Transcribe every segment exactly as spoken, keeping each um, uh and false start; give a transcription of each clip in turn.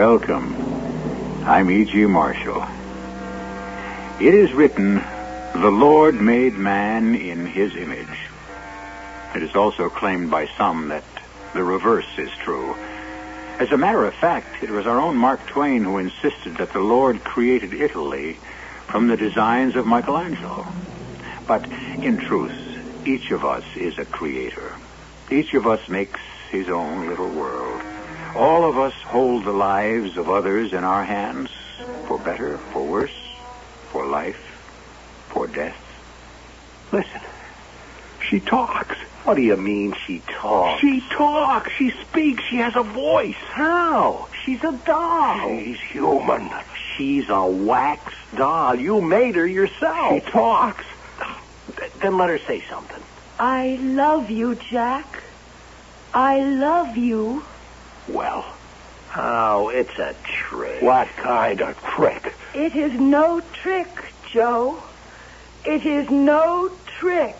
Welcome. I'm E G. Marshall. It is written, the Lord made man in his image. It is also claimed by some that the reverse is true. As a matter of fact, it was our own Mark Twain who insisted that the Lord created Italy from the designs of Michelangelo. But in truth, each of us is a creator. Each of us makes his own little world. All of us hold the lives of others in our hands, for better, for worse, for life, for death. Listen, she talks. What do you mean she talks? She talks. She speaks. She has a voice. How? She's a doll. She's human. She's a wax doll. You made her yourself. She talks. Then let her say something. I love you, Jack. I love you. Well, oh, it's a trick. What kind of trick? It is no trick, Joe. It is no trick.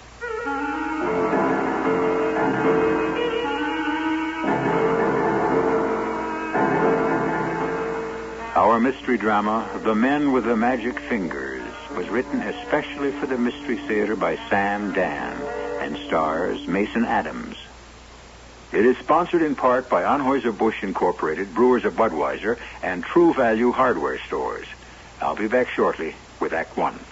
Our mystery drama, The Men with the Magic Fingers, was written especially for the Mystery Theater by Sam Dan and stars Mason Adams. It is sponsored in part by Anheuser-Busch Incorporated, Brewers of Budweiser, and True Value Hardware Stores. I'll be back shortly with Act One.